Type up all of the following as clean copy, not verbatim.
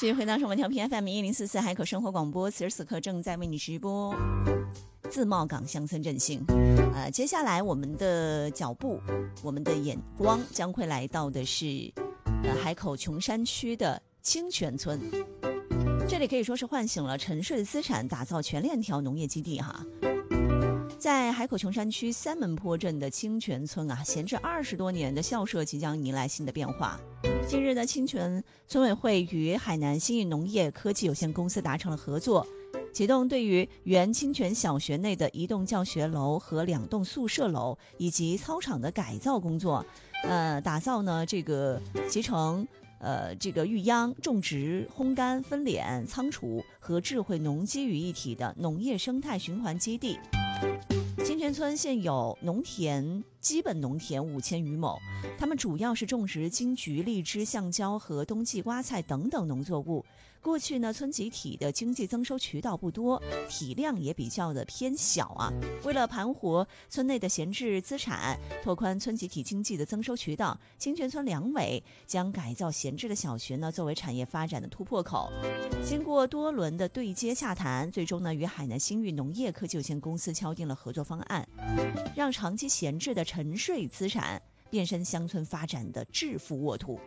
继续回到我们调频 FM1044海口生活广播，此时此刻正在为你直播自贸港乡村振兴。接下来我们的脚步，我们的眼光将会来到的是海口琼山区的清泉村。这里可以说是唤醒了沉睡的资产，打造全链条农业基地哈。在海口琼山区三门坡镇的清泉村闲置20多年的校舍即将迎来新的变化。近日呢，清泉村委会与海南新域农业科技有限公司达成了合作，启动对于原清泉小学内的1栋教学楼和2栋宿舍楼以及操场的改造工作，打造呢这个集成这个育秧、种植、烘干、分娩、仓储和智慧农机于一体的农业生态循环基地。清泉村现有基本农田5000余亩，他们主要是种植金桔、荔枝、橡胶和冬季瓜菜等等农作物。过去呢，村集体的经济增收渠道不多，体量也比较的偏小为了盘活村内的闲置资产，拓宽村集体经济的增收渠道，清泉村两委将改造闲置的小学呢作为产业发展的突破口。经过多轮的对接洽谈，最终呢与海南新域农业科技有限公司敲定了合作方案，让长期闲置的沉睡资产变身乡村发展的致富沃土。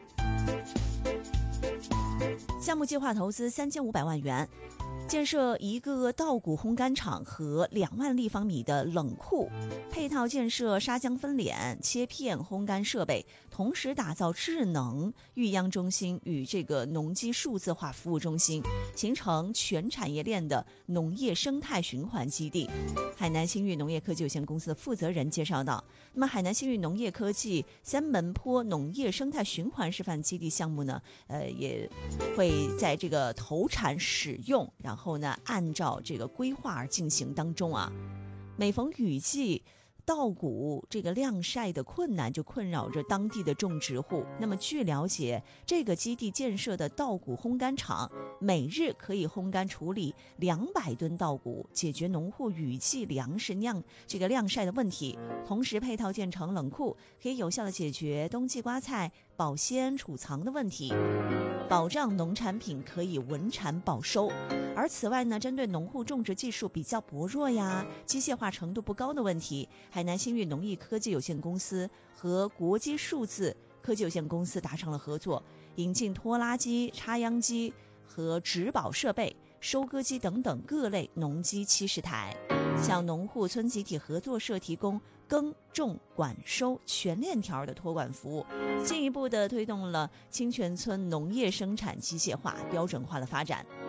项目计划投资3500万元，建设1个稻谷烘干厂和2万立方米的冷库，配套建设砂浆分娩、切片、烘干设备，同时打造智能育秧中心与这个农机数字化服务中心，形成全产业链的农业生态循环基地。海南新域农业科技有限公司的负责人介绍到，那么海南新域农业科技三门坡农业生态循环示范基地项目呢，也会在这个投产使用，然后呢按照这个规划而进行当中每逢雨季，稻谷这个晾晒的困难就困扰着当地的种植户。那么据了解，这个基地建设的稻谷烘干厂每日可以烘干处理200吨稻谷，解决农户雨季粮食晾晒的问题。同时配套建成冷库，可以有效的解决冬季瓜菜保鲜储藏的问题，保障农产品可以稳产保收。而此外呢，针对农户种植技术比较薄弱机械化程度不高的问题，海南新域农业科技有限公司和国基数字科技有限公司达成了合作，引进拖拉机、插秧机和植保设备、收割机等等各类农机70台，向农户村集体合作社提供耕种管收全链条的托管服务，进一步的推动了清泉村农业生产机械化标准化的发展。